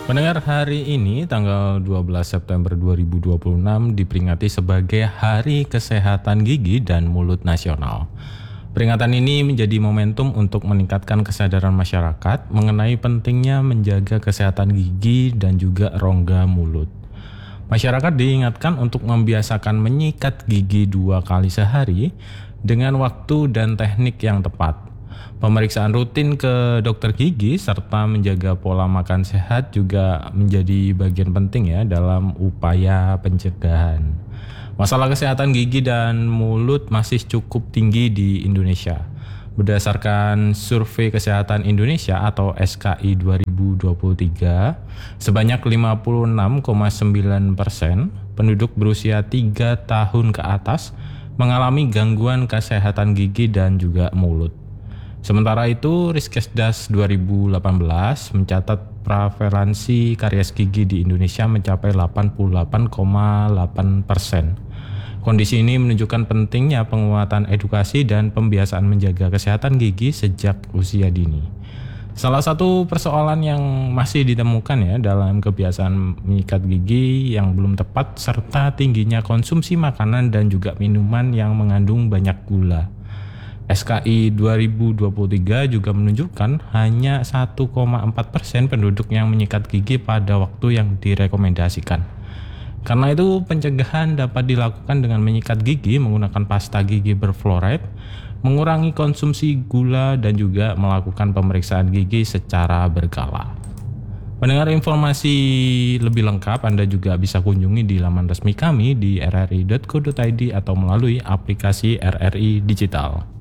Pendengar, hari ini tanggal 12 September 2026 diperingati sebagai Hari Kesehatan Gigi dan Mulut Nasional. Peringatan ini menjadi momentum untuk meningkatkan kesadaran masyarakat mengenai pentingnya menjaga kesehatan gigi dan juga rongga mulut. Masyarakat diingatkan untuk membiasakan menyikat gigi 2 kali sehari dengan waktu dan teknik yang tepat. Pemeriksaan rutin ke dokter gigi serta menjaga pola makan sehat juga menjadi bagian penting ya dalam upaya pencegahan. Masalah kesehatan gigi dan mulut masih cukup tinggi di Indonesia. Berdasarkan Survei Kesehatan Indonesia atau SKI 2023, sebanyak 56,9% penduduk berusia 3 tahun ke atas mengalami gangguan kesehatan gigi dan juga mulut. Sementara itu, Riskesdas 2018 mencatat prevalensi karies gigi di Indonesia mencapai 88,8%. Kondisi ini menunjukkan pentingnya penguatan edukasi dan pembiasaan menjaga kesehatan gigi sejak usia dini. Salah satu persoalan yang masih ditemukan ya dalam kebiasaan menyikat gigi yang belum tepat serta tingginya konsumsi makanan dan juga minuman yang mengandung banyak gula. SKI 2023 juga menunjukkan hanya 1,4% penduduk yang menyikat gigi pada waktu yang direkomendasikan. Karena itu pencegahan dapat dilakukan dengan menyikat gigi menggunakan pasta gigi berfluoride, mengurangi konsumsi gula dan juga melakukan pemeriksaan gigi secara berkala. Pendengar, informasi lebih lengkap Anda juga bisa kunjungi di laman resmi kami di rri.co.id atau melalui aplikasi RRI Digital.